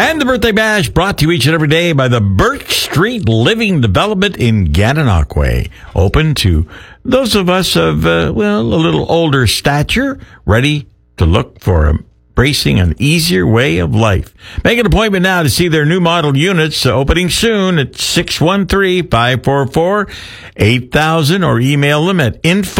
And the Birthday Bash brought to you each and every day by the Birch Street Living Development in Gananoque. Open to those of us of, a little older stature, ready to look for embracing an easier way of life. Make an appointment now to see their new model units opening soon at 613-544-8000 or email them at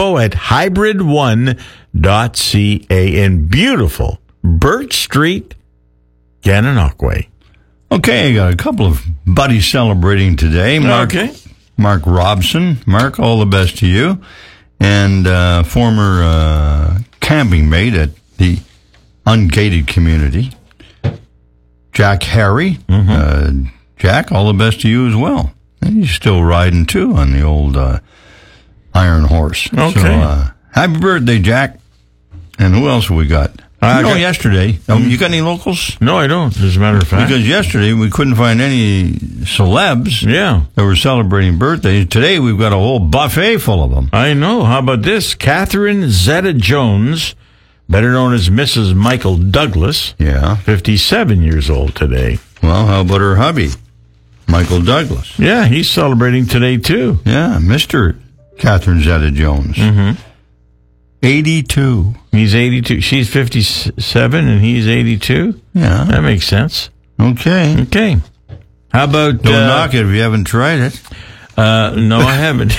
info@hybrid1.ca in beautiful Birch Street, Gananoque. Okay, I got a couple of buddies celebrating today. Mark Robson. Mark, all the best to you. And former camping mate at the Ungated community, Jack Harry. Jack, all the best to you as well. And he's still riding, too, on the old Iron Horse. Okay. So, happy birthday, Jack. And who else have we got? Yesterday. You got any locals? No, I don't, as a matter of fact. Because yesterday we couldn't find any celebs that were celebrating birthdays. Today we've got a whole buffet full of them. I know. How about this? Catherine Zeta-Jones, better known as Mrs. Michael Douglas. Yeah. 57 years old today. Well, how about her hubby, Michael Douglas? Yeah, he's celebrating today, too. Yeah, Mr. Catherine Zeta-Jones. 82. He's 82. She's 57 and he's 82? Yeah. That makes sense. Okay. How about... Don't knock it if you haven't tried it. No, I haven't.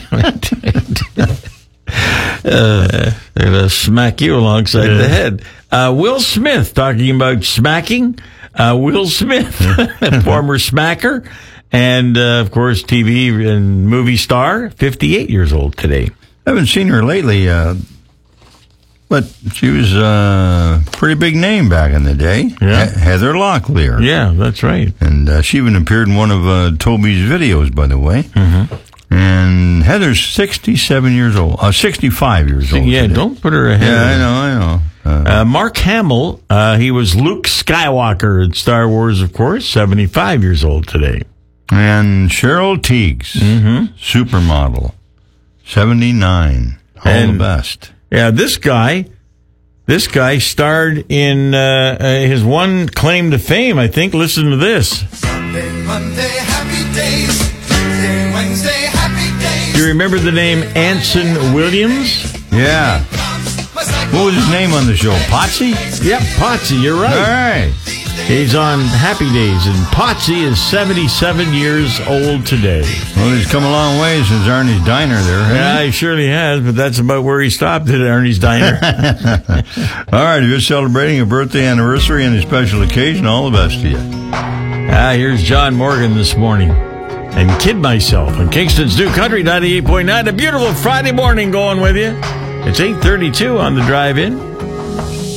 They're going to smack you alongside the head. Will Smith, talking about smacking. Will Smith, former smacker, and, of course, TV and movie star, 58 years old today. I haven't seen her lately, but she was a pretty big name back in the day. Yeah. Heather Locklear. Yeah, that's right. And she even appeared in one of Toby's videos, by the way. And Heather's 65 years old. Yeah, today. Don't put her ahead. Yeah, I know. Mark Hamill, he was Luke Skywalker in Star Wars, of course, 75 years old today. And Cheryl Teagues, supermodel, 79. All the best. Yeah, this guy starred in his one claim to fame, I think. Listen to this. Sunday, Monday, happy days. Tuesday, Wednesday, happy days. Do you remember the name Anson Williams? Yeah. What was his name on the show? Potsy? Yep, Potsy, you're right. All right. He's on Happy Days, and Potsy is 77 years old today. Well, he's come a long way since Arnie's Diner there. Yeah, he surely has, but that's about where he stopped at Arnie's Diner. All right, if you're celebrating a birthday anniversary and a special occasion, all the best to you. Here's John Morgan this morning. And Kid Myself on Kingston's New Country 98.9. A beautiful Friday morning going with you. It's 8:32 on the drive-in.